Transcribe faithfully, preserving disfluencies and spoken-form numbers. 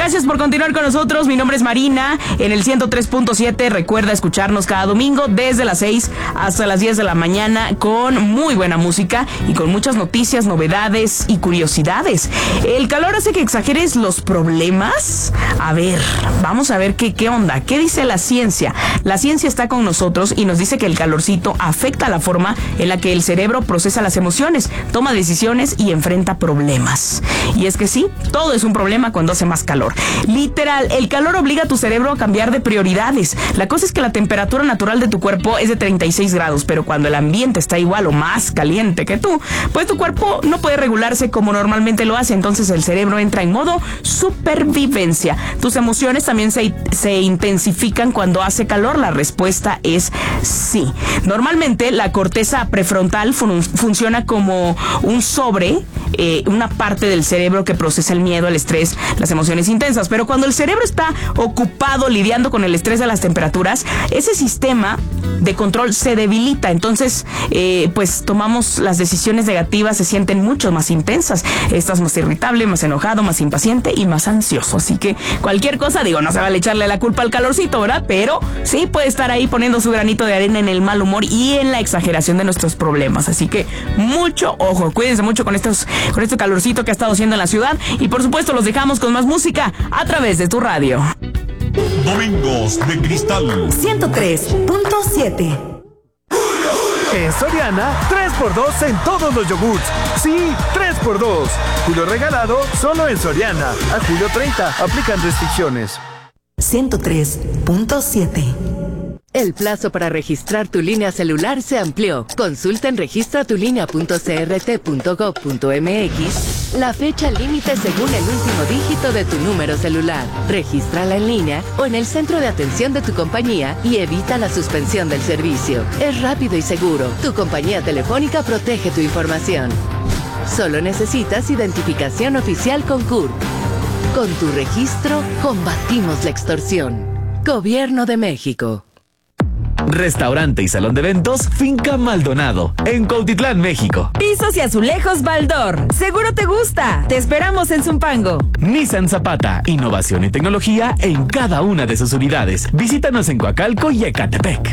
Gracias por continuar con nosotros. Mi nombre es Marina. En el ciento tres punto siete recuerda escucharnos cada domingo desde las seis hasta las diez de la mañana con muy buena música y con muchas noticias, novedades y curiosidades. ¿El calor hace que exageres los problemas? A ver, vamos a ver qué, qué onda. ¿Qué dice la ciencia? La ciencia está con nosotros y nos dice que el calorcito afecta la forma en la que el cerebro procesa las emociones, toma decisiones y enfrenta problemas. Y es que sí, todo es un problema cuando hace más calor. Literal, el calor obliga a tu cerebro a cambiar de prioridades. La cosa es que la temperatura natural de tu cuerpo es de treinta y seis grados, pero cuando el ambiente está igual o más caliente que tú, pues tu cuerpo no puede regularse como normalmente lo hace, entonces el cerebro entra en modo supervivencia. Tus emociones también se, se intensifican cuando hace calor. La respuesta es sí. Normalmente la corteza prefrontal fun- funciona como un sobre, eh, una parte del cerebro que procesa el miedo, el estrés, las emociones intensas, pero cuando el cerebro está ocupado lidiando con el estrés de las temperaturas, ese sistema de control se debilita, entonces eh, pues tomamos las decisiones negativas, se sienten mucho más intensas, estás más irritable, más enojado, más impaciente y más ansioso, así que cualquier cosa, digo, no se vale echarle la culpa al calorcito, ¿verdad? Pero sí puede estar ahí poniendo su granito de arena en el mal humor y en la exageración de nuestros problemas, así que mucho ojo, cuídense mucho con estos, con este calorcito que ha estado haciendo en la ciudad y por supuesto los dejamos con más música a través de tu radio. Domingos de Cristal ciento tres punto siete. En Soriana, tres por dos en todos los yogurts. Sí, tres por dos. Julio regalado solo en Soriana. A julio treinta, aplican restricciones. ciento tres punto siete. El plazo para registrar tu línea celular se amplió. Consulta en registra tu línea punto c r t punto gov punto m x la fecha límite según el último dígito de tu número celular. Regístrala en línea o en el centro de atención de tu compañía y evita la suspensión del servicio. Es rápido y seguro. Tu compañía telefónica protege tu información. Solo necesitas identificación oficial con C U R. Con tu registro, combatimos la extorsión. Gobierno de México. Restaurante y salón de eventos Finca Maldonado, en Cuautitlán, México. Pisos y azulejos Baldor. Seguro te gusta. Te esperamos en Zumpango. Nissan Zapata, innovación y tecnología en cada una de sus unidades. Visítanos en Coacalco y Ecatepec.